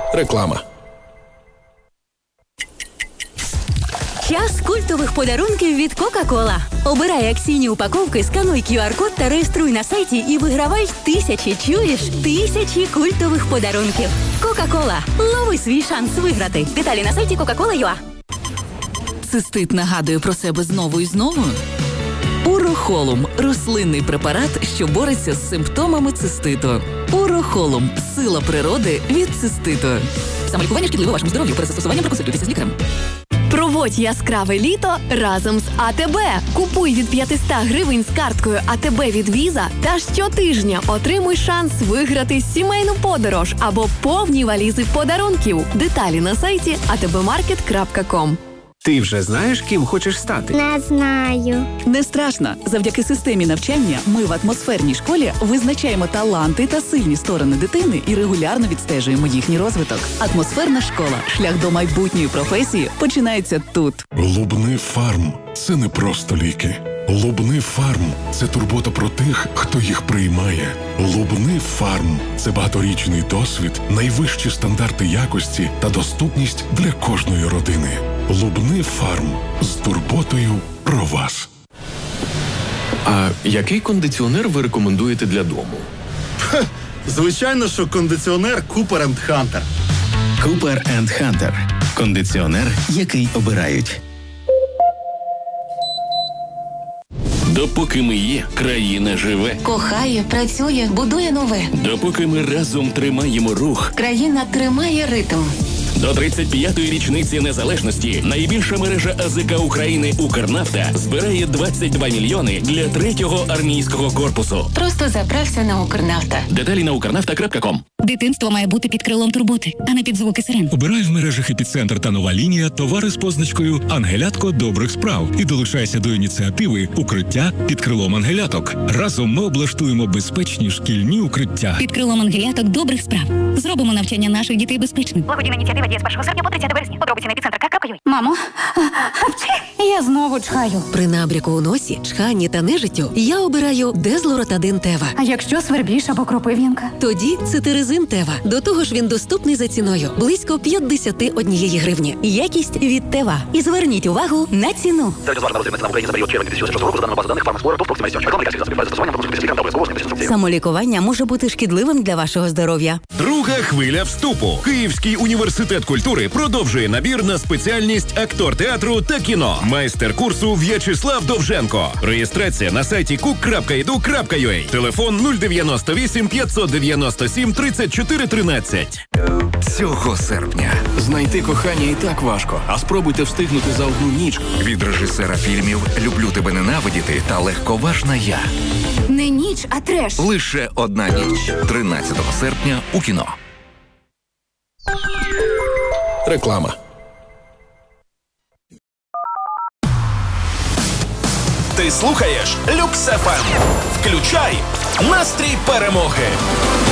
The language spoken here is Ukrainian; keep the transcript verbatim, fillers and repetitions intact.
Реклама. Час культових подарунків від Кока-Кола. Обирай акційні упаковки, скануй ку ар-код та реєструй на сайті і вигравай тисячі, чуєш? Тисячі культових подарунків. Кока-Кола. Лови свій шанс виграти. Деталі на сайті кока кола крапка ю а. Цистит нагадує про себе знову і знову? Урохолум – рослинний препарат, що бореться з симптомами циститу. Урохолум – сила природи від циститу. Самолікування шкідливо вашому здоров'ю. Перед застосуванням проконсультуйтеся з лікарем. Проводь яскраве літо разом з а те бе. Купуй від п'ятсот гривень з карткою а те бе від Віза та щотижня отримуй шанс виграти сімейну подорож або повні валізи подарунків. Деталі на сайті а те бе маркет крапка ком. Ти вже знаєш, ким хочеш стати? Не знаю. Не страшно. Завдяки системі навчання ми в атмосферній школі визначаємо таланти та сильні сторони дитини і регулярно відстежуємо їхній розвиток. Атмосферна школа. Шлях до майбутньої професії починається тут. Лубни Фарм – це не просто ліки. Лубни Фарм – це турбота про тих, хто їх приймає. Лубни Фарм – це багаторічний досвід, найвищі стандарти якості та доступність для кожної родини. Лубни Фарм з турботою про вас. А який кондиціонер ви рекомендуєте для дому? Ха, звичайно, що кондиціонер Cooper енд Hunter. Cooper енд Hunter. Кондиціонер, який обирають. Допоки ми є, країна живе. Кохає, працює, будує нове. Допоки ми разом тримаємо рух, країна тримає ритм. До тридцять п'ятої річниці незалежності найбільша мережа а зе ка України «Укрнафта» збирає двадцять два мільйони для третього армійського корпусу. Просто заправся на «Укрнафта». Деталі на укрнафта крапка ком. Дитинство має бути під крилом турботи, а не під звуки сирен. Обирай в мережах «Епіцентр» та «Нова лінія» товари з позначкою «Ангелятко добрих справ» і долучайся до ініціативи «Укриття під крилом ангеляток». Разом ми облаштуємо безпечні шкільні укриття. Під крилом ангеляток добрих справ. Зробимо навчання наших дітей безпечним. Благодійна ініціатива діє з першого серпня по тридцяте вересня. Подробиці на епіцентр крапка ю а. Мамо, я знову чхаю. При набряку у носі, чханні та нежиттю я обираю Дезлоротадин Тева. А якщо свербіж або кропив'янка? Тоді цитиризин Тева. До того ж він доступний за ціною. Близько п'ятдесят однієї гривні. Якість від Тева. І зверніть увагу на ціну. Самолікування може бути шкідливим для вашого здоров'я. Друга хвиля вступу. Київський університет культури продовжує набір на спеціальність актор театру та кіно. Майстер курсу В'ячеслав Довженко. Реєстрація на сайті кук крапка і ду крапка ю а. Телефон нуль дев'яносто вісім п'ятсот дев'яносто сім тридцять чотири тринадцять. Цього серпня. Знайти кохання і так важко, а спробуйте встигнути за одну ніч. Від режисера фільмів «Люблю тебе ненавидіти» та «Легковажна я». Не ніч, а треш. Лише одна ніч. тринадцятого серпня у кіно. Реклама. Ти слухаєш Люкс еф ем. Включай настрій перемоги.